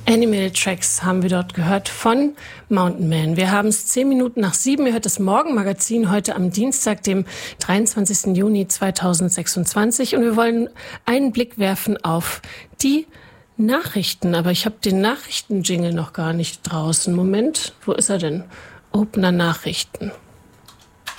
Animated Tracks haben wir dort gehört von Mountain Man. Wir haben es 7:10. Ihr hört das Morgenmagazin heute am Dienstag, dem 23. Juni 2026. Und wir wollen einen Blick werfen auf die Nachrichten. Aber ich habe den Nachrichten-Jingle noch gar nicht draußen. Moment, wo ist er denn? Opener Nachrichten.